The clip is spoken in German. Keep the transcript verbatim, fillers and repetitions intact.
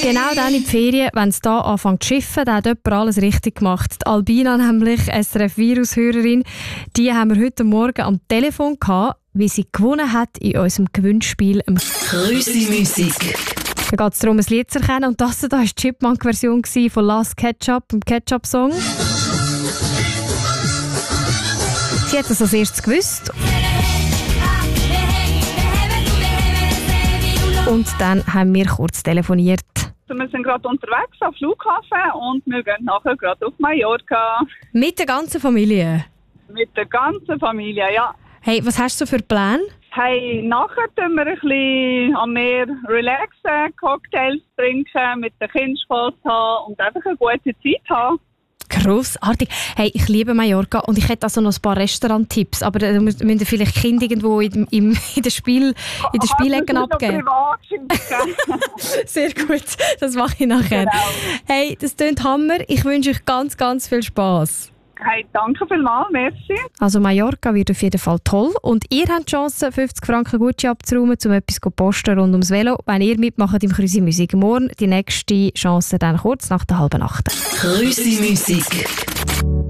Genau dann in die Ferien, wenn es hier anfängt zu schiffen, da hat jemand alles richtig gemacht. Die Albina, nämlich S R F-Virus-Hörerin, die haben wir heute Morgen am Telefon gehabt, wie sie gewonnen hat in unserem Gewinnspiel Krüsi-Musik. Da geht es darum, ein Lied zu erkennen. Und das hier war die Chipmunk-Version von Last Ketchup, dem Ketchup-Song. Sie hat das als erstes gewusst. Und dann haben wir kurz telefoniert. Also wir sind gerade unterwegs am Flughafen und wir gehen nachher gerade auf Mallorca. Mit der ganzen Familie? Mit der ganzen Familie, ja. Hey, was hast du für Pläne? Hey, nachher tun wir ein bisschen am Meer relaxen, Cocktails trinken, mit den Kindern Spass haben und einfach eine gute Zeit haben. Grossartig. Hey, ich liebe Mallorca und ich hätte also noch ein paar Restaurant-Tipps, aber da müssen wir vielleicht Kinder irgendwo in, im, in den Spiel, in den Spielecken abgeben. Sehr gut, das mache ich nachher. Genau. Hey, das klingt Hammer. Ich wünsche euch ganz, ganz viel Spass. Hey, danke vielmals, merci. Also Mallorca wird auf jeden Fall toll und ihr habt die Chance, fünfzig Franken Gucci abzuräumen, um etwas zu posten rund ums Velo, wenn ihr mitmacht im Krüsi-Musik. Morgen die nächste Chance dann kurz nach der halben Acht. Krüsi-Musik.